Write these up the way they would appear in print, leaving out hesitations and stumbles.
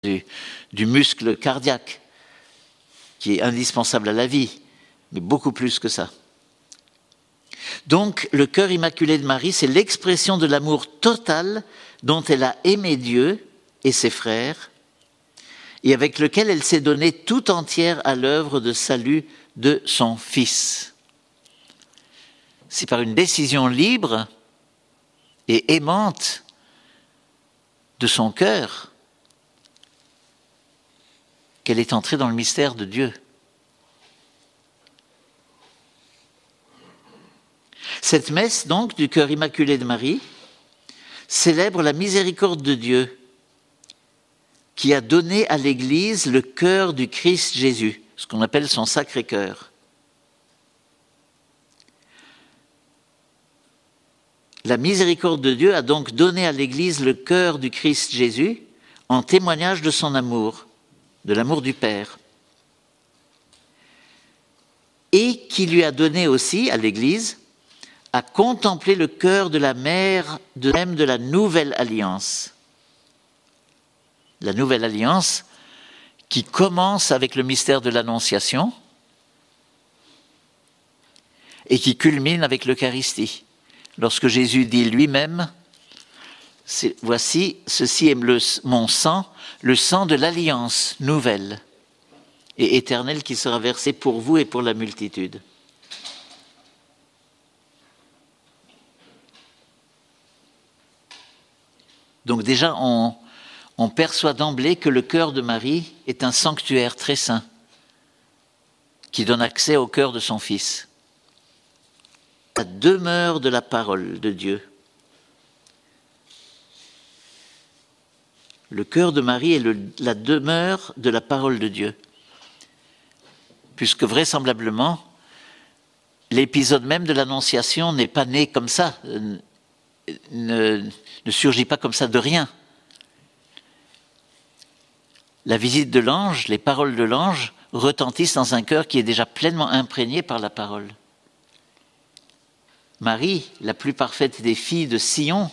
du muscle cardiaque, qui est indispensable à la vie, mais beaucoup plus que ça. Donc, le cœur immaculé de Marie, c'est l'expression de l'amour total dont elle a aimé Dieu et ses frères, et avec lequel elle s'est donnée tout entière à l'œuvre de salut de son Fils. C'est par une décision libre et aimante de son cœur qu'elle est entrée dans le mystère de Dieu. Cette messe, donc, du cœur immaculé de Marie, célèbre la miséricorde de Dieu qui a donné à l'Église le cœur du Christ Jésus, ce qu'on appelle son Sacré-Cœur. La miséricorde de Dieu a donc donné à l'Église le cœur du Christ Jésus en témoignage de son amour, de l'amour du Père. Et qui lui a donné aussi, à l'Église, à contempler le cœur de la mère même de la Nouvelle Alliance. La Nouvelle Alliance qui commence avec le mystère de l'Annonciation et qui culmine avec l'Eucharistie. Lorsque Jésus dit lui-même, « Voici, ceci est mon sang, le sang de l'Alliance nouvelle et éternelle qui sera versé pour vous et pour la multitude. » Donc déjà, on perçoit d'emblée que le cœur de Marie est un sanctuaire très saint qui donne accès au cœur de son Fils. La demeure de la parole de Dieu. Le cœur de Marie est la demeure de la parole de Dieu. Puisque vraisemblablement, l'épisode même de l'Annonciation n'est pas né comme ça, ne surgit pas comme ça de rien. La visite de l'ange, les paroles de l'ange retentissent dans un cœur qui est déjà pleinement imprégné par la parole. Marie, la plus parfaite des filles de Sion,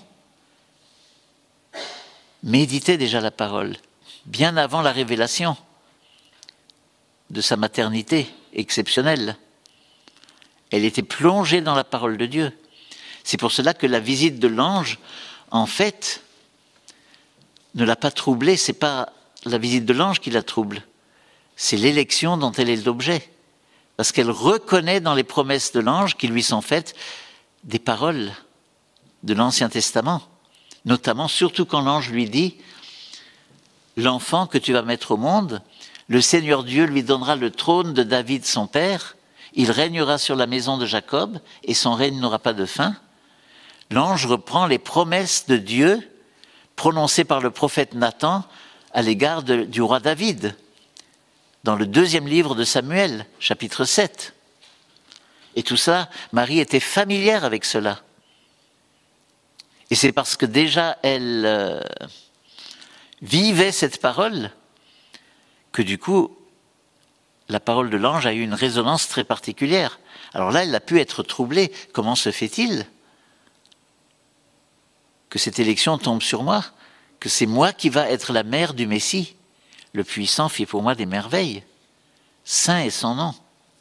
méditait déjà la parole, bien avant la révélation de sa maternité exceptionnelle. Elle était plongée dans la parole de Dieu. C'est pour cela que la visite de l'ange, en fait, ne l'a pas troublée. Ce n'est pas la visite de l'ange qui la trouble, c'est l'élection dont elle est l'objet. Parce qu'elle reconnaît dans les promesses de l'ange qui lui sont faites des paroles de l'Ancien Testament, notamment, surtout quand l'ange lui dit « L'enfant que tu vas mettre au monde, le Seigneur Dieu lui donnera le trône de David son père, il régnera sur la maison de Jacob et son règne n'aura pas de fin. » L'ange reprend les promesses de Dieu prononcées par le prophète Nathan à l'égard du roi David, dans le 2e livre de Samuel, chapitre 7. Et tout ça, Marie était familière avec cela. Et c'est parce que déjà elle vivait cette parole que du coup, la parole de l'ange a eu une résonance très particulière. Alors là, elle a pu être troublée. Comment se fait-il que cette élection tombe sur moi, que c'est moi qui va être la mère du Messie? Le puissant fit pour moi des merveilles. Saint est son nom.